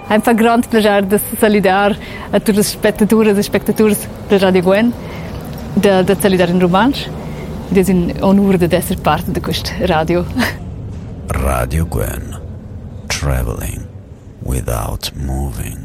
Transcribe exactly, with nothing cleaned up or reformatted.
Ein fa grande piacere de saludar a tutte le spettatori e spettatori da Radio Gwen, da, da saludar in romansch. Ed è un onore di essere parte di questa radio. Radio Gwen, traveling without moving.